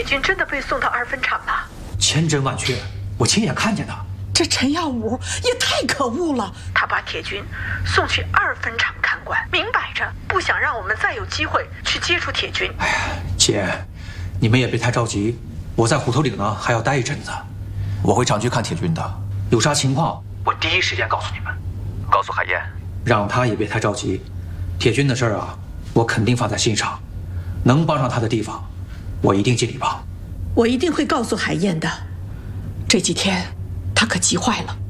军真的被送到二分厂了？ 千真万确，我亲眼看见的。 这陈耀武也太可恶了， 他把铁军送去二分厂看管，明摆着不想让我们再有机会去接触铁军。 哎呀，姐，你们也别太着急，我在虎头岭呢还要待一阵子， 我会常去看铁军的。 有啥情况我第一时间告诉你们。 告诉海燕， 让他也别太着急。铁军的事儿啊，我肯定放在心上，能帮上他的地方，我一定尽力帮。 我一定会告诉海燕的。这几天他可急坏了。